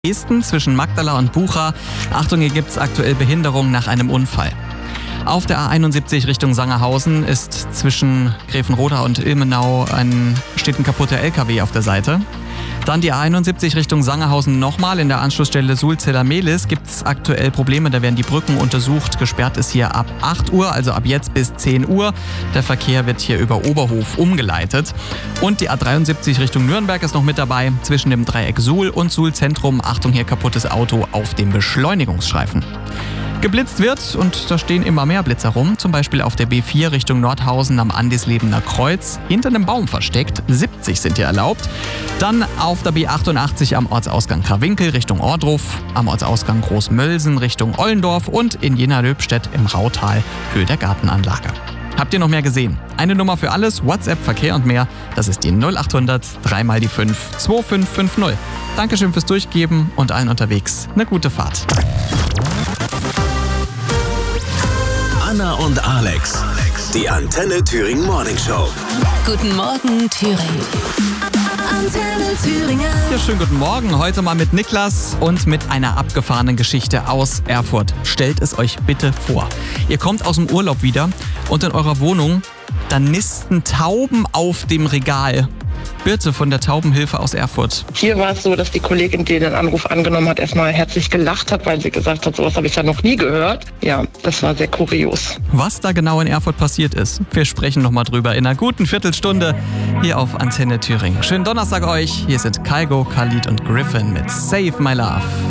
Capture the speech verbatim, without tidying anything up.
Dresden zwischen Magdala und Bucha. Achtung, hier gibt es aktuell Behinderung nach einem Unfall. Auf der A einundsiebzig Richtung Sangerhausen ist zwischen Grevenroda und Ilmenau ein, steht ein kaputter L K W auf der Seite. Dann die A einundsiebzig Richtung Sangerhausen nochmal. In der Anschlussstelle Sulzeller-Mehlis gibt es aktuell Probleme. Da werden die Brücken untersucht. Gesperrt ist hier ab acht Uhr, also ab jetzt bis zehn Uhr. Der Verkehr wird hier über Oberhof umgeleitet. Und die A dreiundsiebzig Richtung Nürnberg ist noch mit dabei. Zwischen dem Dreieck Suhl und Suhl-Zentrum. Achtung, hier kaputtes Auto auf dem Beschleunigungsstreifen. Geblitzt wird und da stehen immer mehr Blitzer rum, zum Beispiel auf der B vier Richtung Nordhausen am Andislebener Kreuz, hinter einem Baum versteckt, siebzig sind hier erlaubt. Dann auf der B achtundachtzig am Ortsausgang Krawinkel Richtung Ohrdruf, am Ortsausgang Großmölsen Richtung Ollendorf und in Jena-Löbstedt im Rautal Höhe der Gartenanlage. Habt ihr noch mehr gesehen? Eine Nummer für alles, WhatsApp, Verkehr und mehr, das ist die null achthundert drei mal die fünf zwei fünf fünf null. Dankeschön fürs Durchgeben und allen unterwegs eine gute Fahrt. Anna und Alex, die Antenne Thüringen Morning Show. Guten Morgen, Thüringen. Antenne Thüringen. Ja, schönen guten Morgen. Heute mal mit Niklas und mit einer abgefahrenen Geschichte aus Erfurt. Stellt es euch bitte vor. Ihr kommt aus dem Urlaub wieder und in eurer Wohnung, da nisten Tauben auf dem Regal. Birte von der Taubenhilfe aus Erfurt. Hier war es so, dass die Kollegin, die den Anruf angenommen hat, erstmal herzlich gelacht hat, weil sie gesagt hat, sowas habe ich ja noch nie gehört. Ja, das war sehr kurios. Was da genau in Erfurt passiert ist, wir sprechen nochmal drüber in einer guten Viertelstunde hier auf Antenne Thüringen. Schönen Donnerstag euch. Hier sind Kygo, Khalid und Griffin mit Save My Love.